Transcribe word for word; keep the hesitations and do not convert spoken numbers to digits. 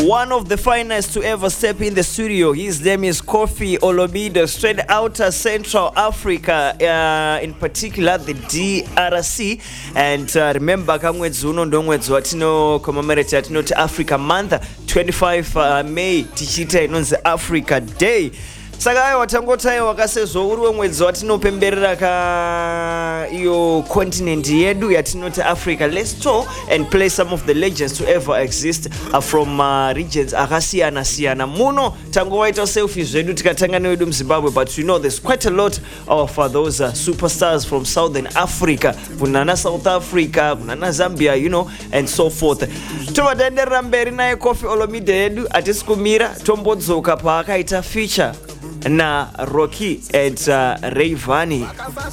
one of the finest to ever step in the studio. His name is Koffi Olomide, straight out of Central Africa, uh, in particular the D R C. And uh, remember, kamwedzi uno ndo mwedzi watino commemorate atinoti Africa Month, twenty-fifth uh, May tichita inonzi Africa Day. Saka ayo watangotayo wakasezo uriwe mwedzi watinopemberera ka iyo continent yedu yatinoti Africa. Let's talk and play some of the legends to ever exist uh, from uh, regions akasiyana siyana. Muno tango waita selfie zvedu tikatanga newedu mZimbabwe, but you know there's quite a lot of uh, those uh, superstars from Southern Africa, kunana South Africa, kunana Zambia, you know, and so forth. Tovatenderera mberi naye Koffi Olomide yedu atisikumira tombodzoka paakaita feature na Rocky and uh, Rayvanny.